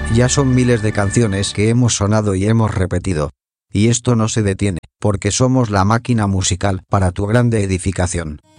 Ya son miles de canciones que hemos sonado y hemos repetido. Y esto no se detiene, porque somos la máquina musical para tu grande edificación.